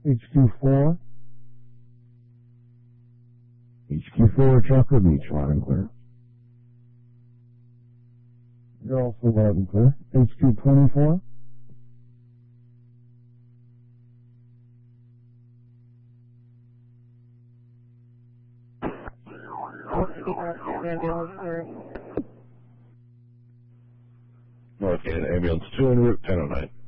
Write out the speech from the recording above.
HQ4. HQ4, Chocolate Beach, loud and clear. You're also loud and clear. HQ24. North Canada Ambulance 2 en route 1009.